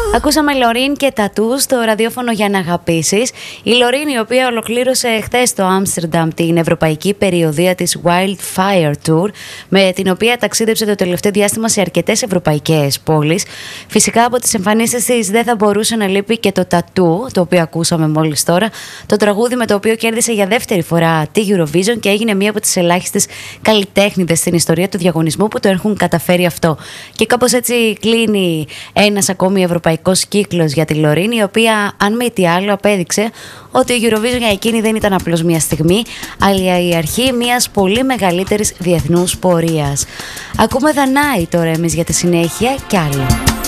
Ακούσαμε Λωρίν και Τατού στο ραδιόφωνο για να αγαπήσεις. Η Λωρίν, η οποία ολοκλήρωσε χθες στο Άμστερνταμ την ευρωπαϊκή περιοδεία της Wildfire Tour, με την οποία ταξίδεψε το τελευταίο διάστημα σε αρκετές ευρωπαϊκές πόλεις. Φυσικά από τις εμφανίσεις της δεν θα μπορούσε να λείπει και το Τατού, το οποίο ακούσαμε μόλις τώρα. Το τραγούδι με το οποίο κέρδισε για δεύτερη φορά τη Eurovision και έγινε μία από τις ελάχιστες καλλιτέχνηδες στην ιστορία του διαγωνισμού που το έχουν καταφέρει αυτό. Και κάπως έτσι κλείνει ένας ακόμη ευρωπαϊκός κύκλος για τη Λωρίν, η οποία, αν με τι άλλο, απέδειξε ότι η Eurovision για εκείνη δεν ήταν απλώς μια στιγμή, αλλά η αρχή μιας πολύ μεγαλύτερης διεθνούς πορείας. Ακούμε Δανάη τώρα εμείς για τη συνέχεια κι άλλα.